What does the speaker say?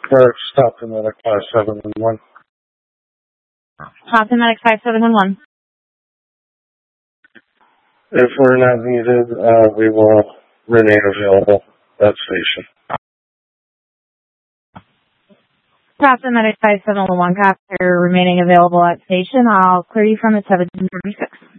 Or stop in at 5711. Stop in at 5711. If we're not needed, we will remain available at station. Captain Medic 5711, after remaining available at station, I'll clear you from the 1736.